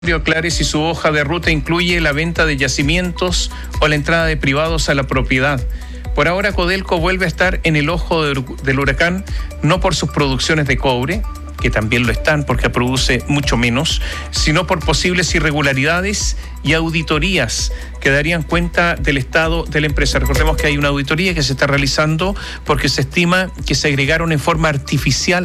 Aclare si su hoja de ruta incluye la venta de yacimientos o la entrada de privados a la propiedad. Por ahora, Codelco vuelve a estar en el ojo del huracán, no por sus producciones de cobre, que también lo están porque produce mucho menos, sino por posibles irregularidades y auditorías que darían cuenta del estado de la empresa. Recordemos que hay una auditoría que se está realizando porque se estima que se agregaron en forma artificial